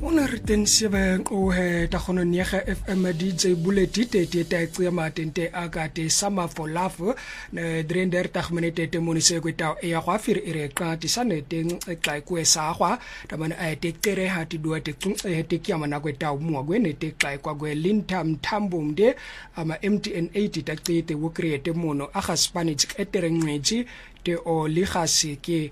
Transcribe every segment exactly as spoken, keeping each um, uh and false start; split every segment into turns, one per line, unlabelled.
Ona re tensiebe o he ta gono nega F M D J Bullet te te ta tsia matente aga te sama for love ne drender ta minute te monise go ta e ya gwa fir ire ka ti sane te tla ku sa gwa ta bana a te tere ha ti do te tun e te kya mana go ta mu go ne te tla kwa go lintam tambum de ama M T N eighty ta te te wo create mono aga Spanish etere ngweji te o ligasi ke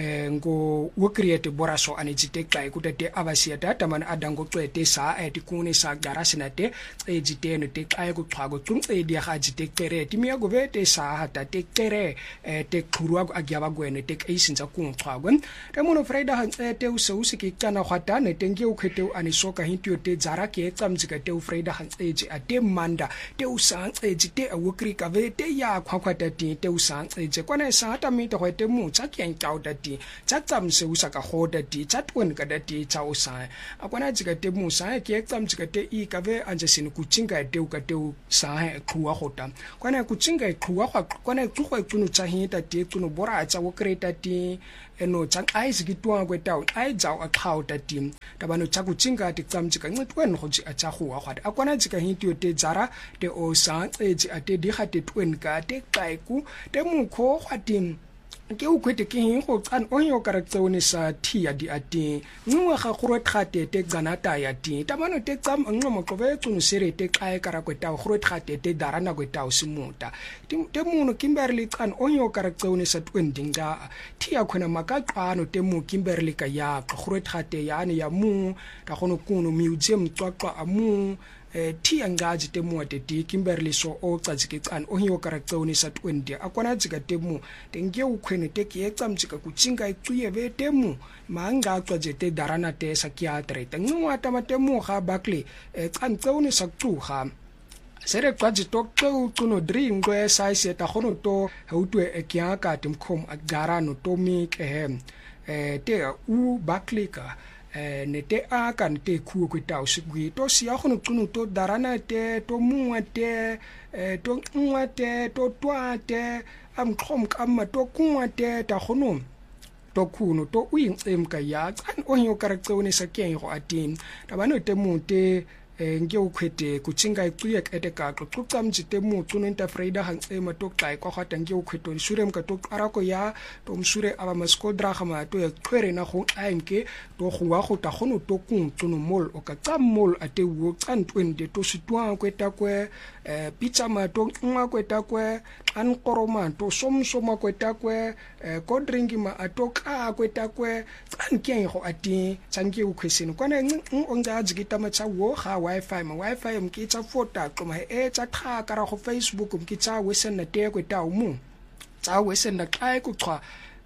ngo wo create boraso ane jitekla ikuta te abasia data man adango twete sa eti kune sa garasina te e jiteno te kaya ku twago tung e dia ga jitekere ti mia go vete sa hata te kere te khurwa agyaba gwene te eisinza ku twago te mono freida han te uso usiki kana khata ne tenge u khete ane soka hintio te zara ke tsamjika te freida han eji ate manda te usang eji te awukri ka vete ya khwakhwata ti te usang eji kwana sa hata mi te hote mu tsa kyan tauta tsa tsamse usa ka khoda ti tsa twen ka dati tsa usa akwana jika te musa ke tsamjika te i ka ve anje sinu kuchinga te u ka te u sa he khuwa khota kwana kuchinga khuwa kwa kwana tsugo tsunu tsa hita te tsunu bora tsa wo kreta ti eno tsa eyes gitwa go ta ai tsa a khauta ti tabano tsa kuchinga ti tsamjika ngitwen go ji a tsa khuwa khata akwana jika hiti te zara te o sa eji ate di khate twen ka te kaiku te mu kho khati ke u kwete ke hin go tsan o yo karaktsone sa thia di ati ngwa ga go rethate te ganata ya ti tamano te tsam ngwa go ve tsunu sere te kae kara kweta go rethate te darana kweta o simuta te muno kimberly tsan o yo karaktsone sa twendinga thia khona makaqano te mu kimberly ka ya go rethate ya ne ya mu ka gono kuno museum tswaqwa amu ti angaji te mu te ti kimberly so o tsajike tsan o hiyo karaktsone sa twenty akwana jika te mu tenge u khwene te ke tsamjika kuchinga itsuye ve te mu manga tsaje te darana te sa kiatre te ngwa ta mate mu ga bakle tsan tsone sa tsuga sere kwaji to to tsuno dringwe sa ise ta gono to hautwe e kya ka te mkhom agarano to mi ke hem eh te u bakle ka eh ne te a kan te khu ko ta o sigwi to sia go no tsuno to darana te to muwa te eh to nwa te to twa te am khom kam to kunwa te ta gono to khuno to u ing ka ya tsan o hyo karaktsone sa ke go atin ta bano te mu te nge u khwete kuchinga itsuye ete ka tlo tsamjite mu tsuno nta freida han e ma to kai kwa khata nge u khweto surem ka to arako ya to msure aba maskodra khama to ya khwere na go ainke to khwa go ta gono to kun tsuno mol o ka tsam mol ate wo tsan twenty to sitwa kweta kwe eh pizza ma to nwa kweta kwe an koroma to somsoma kweta kwe ko drinki ma atoka kweta kwe tsan ke go ati tsanke u khweseni kwana o nga jigita ma tsa wo ga wifi ma wifi mkitsa fota koma e tsa kha kara go Facebook mkitsa wesen na te kweta umu tsa wesen na kai ku twa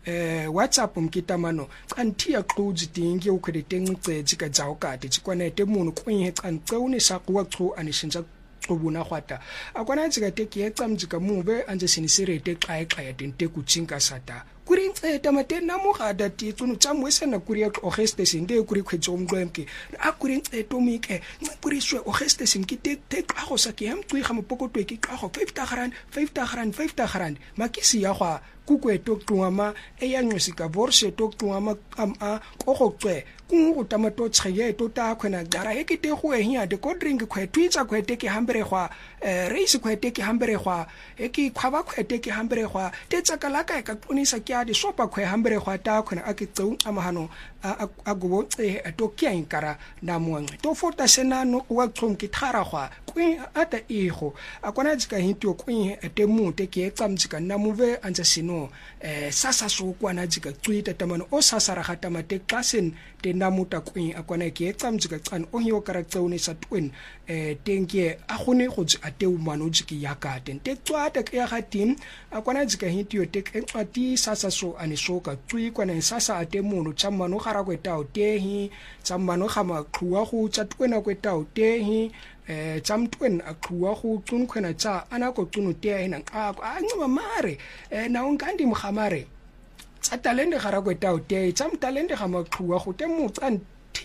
eh WhatsApp mkita mano kanthi ya qudzi tingi u khede tengce tsika tsa o ka te tsikwana te muno kwenye kantsone sa kuwa tso anishinza ubuna khwata akwana tsika te ke tsamjika mube anje sinisire te kai kai tente kuchinga sata kuri ntseta matena mo ga dati tsono tsamwese na kuri ya ogeste sinde kuri khwetso mqwemke a kuri ntseto mike kuri swe ogeste simki te te go sa ke am twi ga mopokotwe ke go fifty rand fifty rand fifty rand makisi ya gwa kukwe to tungama e ya nyosika vorse to tungama am a go go tswe kungu tamato tsheye to ta khwena gara e ke te go e hia de ko drink khwe twitsa khwe te ke hambere gwa race khwe te ke hambere gwa e ke khwaba khwe te ke hambere gwa te tsakala ka ka ponisa ke di sopa khwe hambere gwa ta khwena a ke tseu amahano a go tse to ke inkara na muangwe to fota sena no wa tsom ke thara gwa kwi ata ego akwana jika hinto kwi ete mu te ke tsamjika na muve anja sino eh sasa so kwana jika twita tamano o sasa ra gata mate klasen te namuta kwi akwana ke tsamjika tsan o hyo karaktsone sa twin eh tenke a gone go tsi ateu mano jiki ya ka ten te tswata ke ya gatim akwana jika hinto te ke ati sasa so ane so ka twi kwana sasa ate muno tsamano gara kweta o tehi tsamano gama khuwa go tsa twena kweta o tehi eh tsamtwen a khuwa go tsunkhwena tsa ana ko tsuno te ena a a ngwa mare eh na unkandi mkhamare tsa talente gara kweta o te tsam talente ga makhuwa go te mo tsan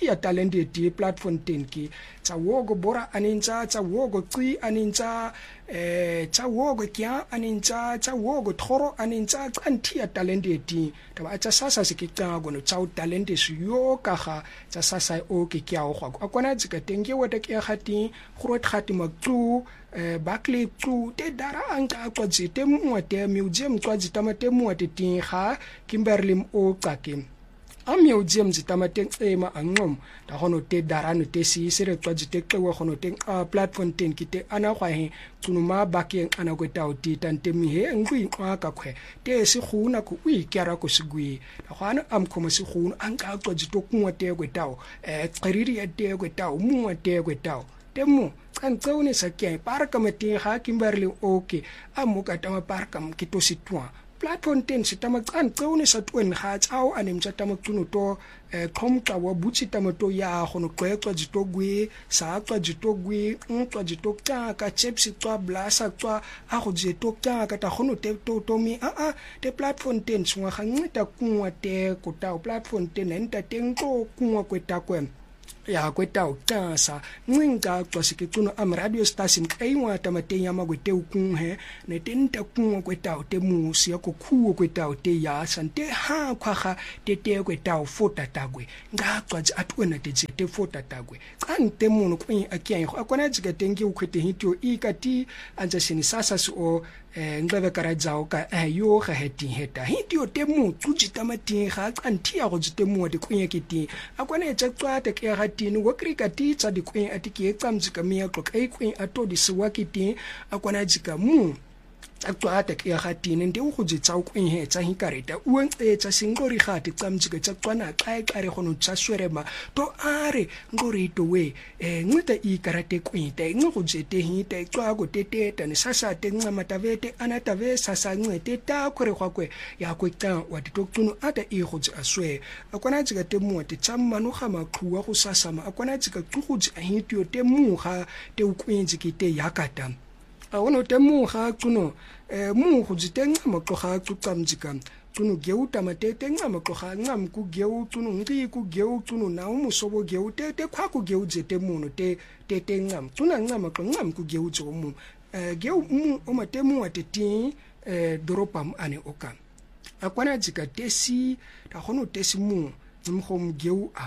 tia talente ti platform ten ki tsa wogo bora aninza tsa wogo qi aninza eh tsa wogo kya aninza tsa wogo thoro aninza antia talente ti taba tsa sasa sikitsa gono tsa talente siyo ka ga tsa sasa o ke kya o gwa akwana tsika tenge wata ke khati khro khati magtu eh bakle tsu te dara anga kwa jite mu te museum kwa jitama te mu te tinga Kimberley o qake a museum jitama te ema angom da hono te darano te si sere kwa jite qewe hono te platform ten kite ana kwa he tsunuma bakeng ana ko tao ti tante mi he ngui kwa ka khwe te si khuna ku wi kyara ko sigui da hwana am khoma si khuna anga kwa jito kunwa te ko tao eh qiriri ya te ko tao mu te ko tao temu kan tsone sa ke parka meti ha Kimberley okay amuka tama parka mkito sitwa platform ten sitama kan tsone sa twen ha tsao anem tsatama tsuno to khomka wa butsi tama to ya gono qeqwa jitogwe sa tswa jitogwe ntwa jitokta ka chepsi tswa blasa tswa a go jitokta ka ta gono te to to mi a a te platform ten tswa ga ngita kunwa te ko ta platform ten enta tengo kunwa kweta kwem ya kweta utasa mwinga twasike tuno am radio station kaiwa tamatenya magwete ukunghe ne tenta kunwa kweta ute musi ya kokhuo kweta ute ya sante ha khwaga tete kweta ufota tagwe nga twaji atwena tete fota tagwe kante muno kwenye akiya akwana jika tengi ukwete hitio ikati anja sini sasa so eh ngebe karajao ka ayo ga heti heta hitio temu tujita mati ga kantia go jitemu de kwenye kiti akwana etsa tswate ke ga tini wo krika ti tsa di kwenye atiki etsamjika miya klok e kwenye atodi siwakiti akwana jika mu aktswate ke ga tini ndi go jitsa kwenye hetsa hikareta ueng etsa singori gati tsamjika tsa tswana kai kare gono tsa swerema to are ngori to we eh ngita I karate kwenye te ngo jete hite tswa go tete tane sasa te ngamatavete anatave sasa ngete ta khore gwakwe ya kwetsa wa ditoktuno ata e go tsa swe akwana tsika te mu te tsammano ga makhuwa go sasama akwana tsika tsugodzi a hitio te mu ga te ukwenzi kite yakata a wono te mu ga tsuno eh mu go jitenga motloga tsutsamjika tsuno geu tamatete ngama tloga ngam ku geu tsuno ngi ku geu tsuno na umu sobo geu te te khwa ku geu jete muno te te te ngam tsuna ngama tlo ngam ku geu tso mu eh geu mu o matemu wa te ti eh doropam ane oka akwana jika tesi ta hono tesi mu mkhom geu a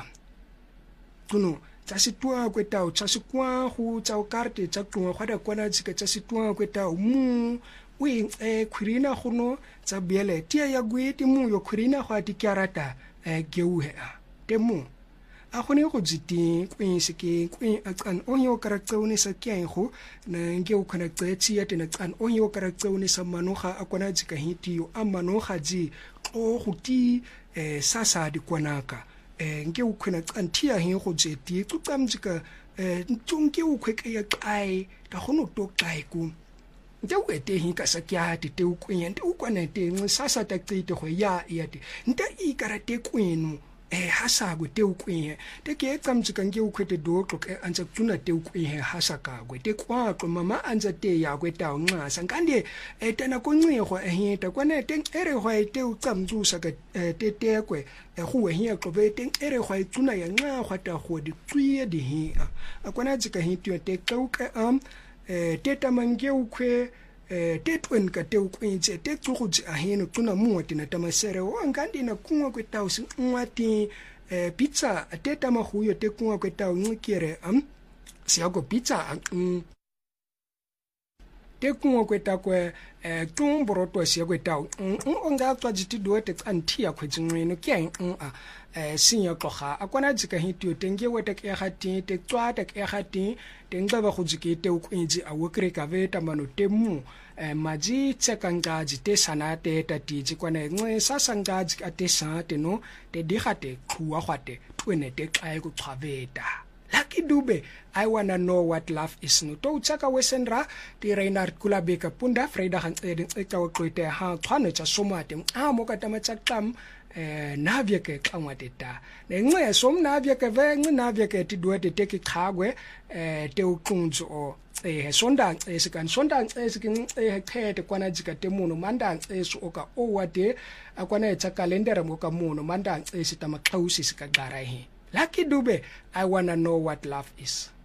tsuno tsa sitwa kwetao tsa sikwa go tsa karte tsa tungwa khada kwana jika tsa sitwa kwetao mu we eh khurina gono tsa biele tia ya gweti mu yo khurina go atikarata eh geuhe a temu a gone go jiti kwinse ke kwin a tsan onyo karatsaune sa kyengo na ngeu khana tsetsi ya tena tsan onyo karatsaune sa manoga akwana jika hitio a manoga ji o go ti eh sasa di kwanaka eh ngeu khana tsantia he go jeti tsamjika eh ntsunke u khweke ya kai ta gono to kai ku nte wete hinka sakyati te ukwenye nte ukwana te sasa taktite go ya yati nte ikarate kwenu eh hasago te ukwenye te ke tsamjika nge ukwete doklo ke anza tuna te ukwenye hasaka gwe te kwaqo mama anza te ya kweta unqasa ngande etana konxigo ehita kwana te ere hwa te utsamzusa ka te tekwe ehuwe hiya qobe te ere hwa tuna ya nqa khwata go di tsuye di hi akwana jika hityo te kauka am eh teta mange ukwe eh tetwen ka te ukwinje te tsugutsi a heno tuna muwati na tamasere o ngandi na kunwa kwetao si nwati eh pizza teta mahuyo te kunwa kwetao ngikere am siago pizza mm, te kunwa kweta kwe eh tumboroto siago kwetao onga tswa jiti dote tsantia kwetsinweno ke a eh sinya tloga akwana jika hitio tenge weta ke gati te tswata ke gati tengba ba go jikete o kwinji a wokre ka veta mano temu eh maji tsekangaji te sanate tatiji kwana ngwe sasangaji ate sate no te digate khuwa gwate twene te xae go tswaveta Lucky Dube, I wanna know what love is. No to tsaka wesenra ti Reinhard Kulabeka punda Freida han edin eka kwete ha tshwane tsa somate a mo ka tama tsakam eh navye ke kamwateta ne ngwe som navye ke ve ngwe navye ke ti duete te ke khagwe eh te ukunzo o eh sonda esikan sonda esikin eh khete kwana jika te muno manda esu oka o wate akwana etsa kalendera mo ka muno manda esita makhausi sika gara hi Lucky Dube, I wanna know what love is.